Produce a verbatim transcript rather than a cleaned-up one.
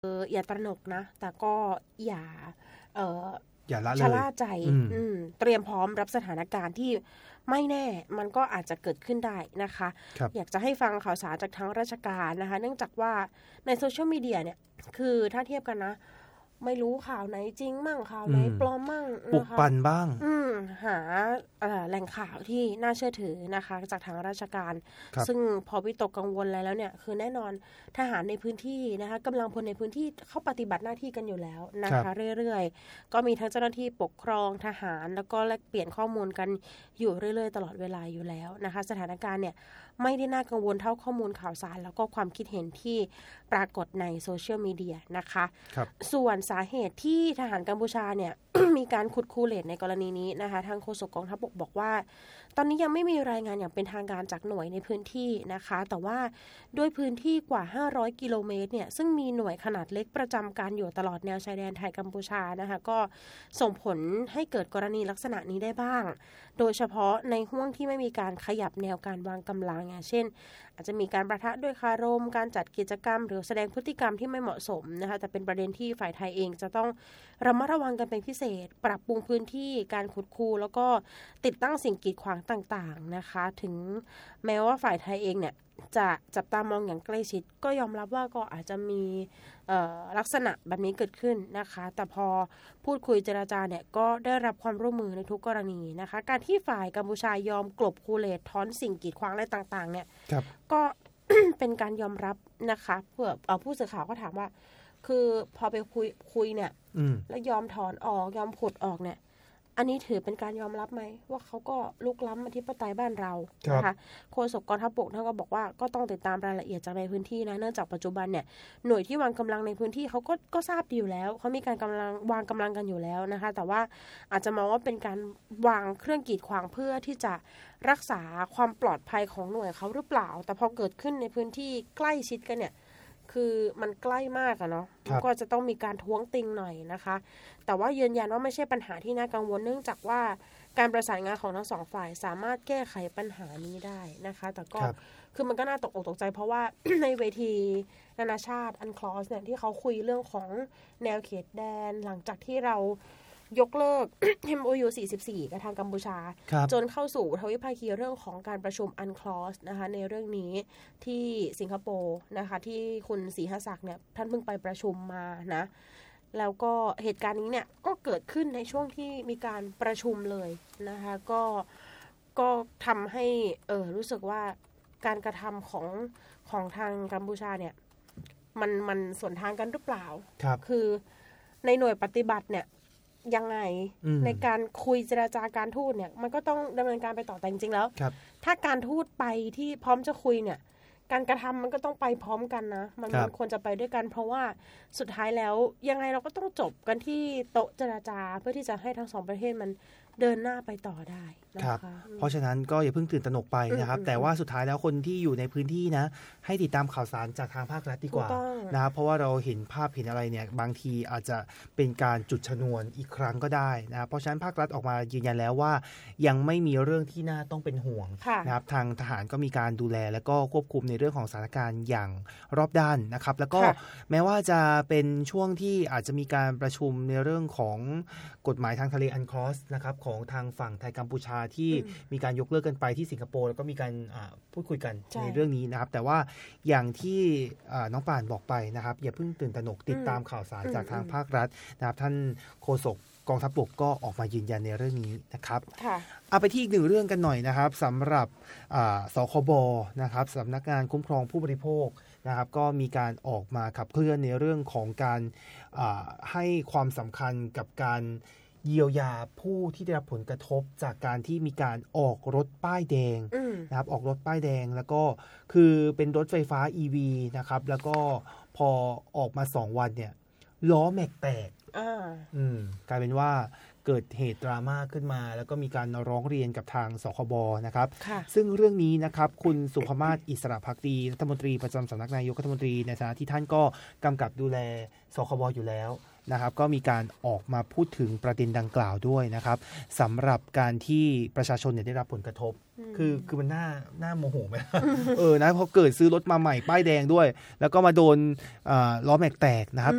เอออย่าตระหนกนะแต่ก็อย่าเอ่ออย่าละเลยชะล่าใจเตรียมพร้อมรับสถานการณ์ที่ไม่แน่มันก็อาจจะเกิดขึ้นได้นะคะอยากจะให้ฟังข่าวสารจากทั้งราชการนะคะเนื่องจากว่าในโซเชียลมีเดียเนี่ยคือถ้าเทียบกันนะไม่รู้ข่าวไหนจริงมั่งข่าวไหนปลอมมั่งปลุกปั่นบ้างหาแหล่งข่าวที่น่าเชื่อถือนะคะจากทางราชการซึ่งพอวิตกกังวลอะไรแล้วเนี่ยคือแน่นอนทหารในพื้นที่นะคะกำลังพลในพื้นที่เขาปฏิบัติหน้าที่กันอยู่แล้วนะคะเรื่อยๆก็มีทั้งเจ้าหน้าที่ปกครองทหารแล้วก็แลกเปลี่ยนข้อมูลกันอยู่เรื่อยๆตลอดเวลาอยู่แล้วนะคะสถานการณ์เนี่ยไม่ได้น่ากังวลเท่าข้อมูลข่าวสารแล้วก็ความคิดเห็นที่ปรากฏในโซเชียลมีเดียนะคะส่วนสาเหตุที่ทหารกัมพูชาเนี่ย มีการขุดคูเลตในกรณีนี้นะคะทางโฆษกกองทัพบกบอกว่าตอนนี้ยังไม่มีรายงานอย่างเป็นทางการจากหน่วยในพื้นที่นะคะแต่ว่าด้วยพื้นที่กว่าห้าร้อยกิโลเมตรเนี่ยซึ่งมีหน่วยขนาดเล็กประจำการอยู่ตลอดแนวชายแดนไทยกัมพูชานะคะก็ส่งผลให้เกิดกรณีลักษณะนี้ได้บ้างโดยเฉพาะในห้วงที่ไม่มีการขยับแนวการวางกำลังอย่างเช่นอาจจะมีการประทะด้วยคารมการจัดกิจกรรมหรือแสดงพฤติกรรมที่ไม่เหมาะสมนะคะแต่เป็นประเด็นที่ฝ่ายไทยเองจะต้องระมัดระวังกันเป็นพิเศษปรับปรุงพื้นที่การขุดคูแล้วก็ติดตั้งสิ่งกีดขวางต่างๆนะคะถึงแม้ว่าฝ่ายไทยเองเนี่ยจะจับตามองอย่างใกล้ชิดก็ยอมรับว่าก็อาจจะมีลักษณะแบบนี้เกิดขึ้นนะคะแต่พอพูดคุยเจรจาเนี่ยก็ได้รับความร่วมมือในทุกกรณีนะคะการที่ฝ่ายกัมพูชายอมกลบคูเลตถอนสิ่งกีดขวางอะไรต่างๆเนี่ยก็ เป็นการยอมรับนะคะเพื่อเอาผู้สื่อข่าวก็ถามว่าคือพอไปคุยคุยเนี่ยแล้วยอมถอนออกยอมขุดออกเนี่ยอันนี้ถือเป็นการยอมรับไหมว่าเขาก็ลุกล้ำอธิปไตยบ้านเรานะคะโฆษกกองทัพบกท่านก็บอกว่าก็ต้องติดตามรายละเอียดจากในพื้นที่นะเนื่องจากปัจจุบันเนี่ยหน่วยที่วางกำลังในพื้นที่เขาก็ก็ทราบดีอยู่แล้วเขามีการกำลังวางกำลังกันอยู่แล้วนะคะแต่ว่าอาจจะมองว่าเป็นการวางเครื่องกีดขวางเพื่อที่จะรักษาความปลอดภัยของหน่วยเขาหรือเปล่าแต่พอเกิดขึ้นในพื้นที่ใกล้ชิดกันเนี่ยคือมันใกล้มากอะเนาะก็จะต้องมีการท้วงติงหน่อยนะคะแต่ว่ายืนยันว่าไม่ใช่ปัญหาที่น่ากังวลเนื่องจากว่าการประสานงานของทั้งสองฝ่ายสามารถแก้ไขปัญหานี้ได้นะคะแต่ก็คือมันก็น่าตกอกตกใจเพราะว่า ในเวทีนานาชาติอันคลอสเนี่ยที่เขาคุยเรื่องของแนวเขตแดนหลังจากที่เรายกเลิก เอ็ม โอ ยู สี่สิบสี่กับทางกัมพูชาจนเข้าสู่ทวิภาคีเรื่องของการประชุมอันคลอสนะคะในเรื่องนี้ที่สิงคโปร์นะคะที่คุณศรีหศักดิ์เนี่ยท่านเพิ่งไปประชุมมานะแล้วก็เหตุการณ์นี้เนี่ยก็เกิดขึ้นในช่วงที่มีการประชุมเลยนะคะก็ก็ทำให้เออรู้สึกว่าการกระทำของของทางกัมพูชาเนี่ยมันมันสวนทางกันหรือเปล่าคือในหน่วยปฏิบัติเนี่ยยังไงในการคุยเจรจาการทูตเนี่ยมันก็ต้องดำเนินการไปต่อแต่จริงๆแล้วถ้าการทูตไปที่พร้อมจะคุยเนี่ยการกระทำมันก็ต้องไปพร้อมกันนะมันควรจะไปด้วยกันเพราะว่าสุดท้ายแล้วยังไงเราก็ต้องจบกันที่โต๊ะเจรจาเพื่อที่จะให้ทั้งสองประเทศมันเดินหน้าไปต่อได้นะคะเพราะฉะนั้นก็อย่าเพิ่งตื่นตระหนกไปนะครับแต่ว่าสุดท้ายแล้วคนที่อยู่ในพื้นที่นะให้ติดตามข่าวสารจากทางภาครัฐดีกว่านะครับเพราะว่าเราเห็นภาพเห็นอะไรเนี่ยบางทีอาจจะเป็นการจุดชนวนอีกครั้งก็ได้นะเพราะฉะนั้นภาครัฐออกมายืนยันแล้วว่ายังไม่มีเรื่องที่น่าต้องเป็นห่วงนะครับทางทหารก็มีการดูแลและก็ควบคุมในเรื่องของสถานการณ์อย่างรอบด้านนะครับแล้วก็แม้ว่าจะเป็นช่วงที่อาจจะมีการประชุมในเรื่องของกฎหมายทางทะเลอันคลอสนะครับของทางฝั่งไทยกัมพูชาที่มีการยกเลิกกันไปที่สิงคโปร์แล้วก็มีการพูดคุยกันในเรื่องนี้นะครับแต่ว่าอย่างที่น้องป่านบอกไปนะครับอย่าเพิ่งตื่นตระหนกติดตามข่าวสารจากทางภาครัฐนะครับท่านโฆษกกองทัพบกก็ออกมายืนยันในเรื่องนี้นะครับเอาไปที่อีกหนึ่งเรื่องกันหน่อยนะครับสำหรับสคบนะครับสำนักงานคุ้มครองผู้บริโภคนะครับก็มีการออกมาขับเคลื่อนในเรื่องของการให้ความสำคัญกับการเยียวยาผู้ที่ได้รับผลกระทบจากการที่มีการออกรถป้ายแดงนะครับออกรถป้ายแดงแล้วก็คือเป็นรถไฟฟ้า อี วี นะครับแล้วก็พอออกมาสองวันเนี่ยล้อแม็กแตกอืมกลายเป็นว่าเกิดเหตุดราม่าขึ้นมาแล้วก็มีการร้องเรียนกับทางสคบนะครับซึ่งเรื่องนี้นะครับคุณสุภมาศอิสระภักดีรัฐมนตรีประจำสำนักนายกรัฐมนตรีในฐานะที่ท่านก็กำกับดูแลสคบอยู่แล้วนะครับก็มีการออกมาพูดถึงประเด็นดังกล่าวด้วยนะครับสำหรับการที่ประชาชนเนี่ยได้รับผลกระทบคือคือมันน่าน่าโมโหไหม เออนะพอเกิดซื้อรถมาใหม่ป้ายแดงด้วยแล้วก็มาโดนล้อแม็กแตกนะครับ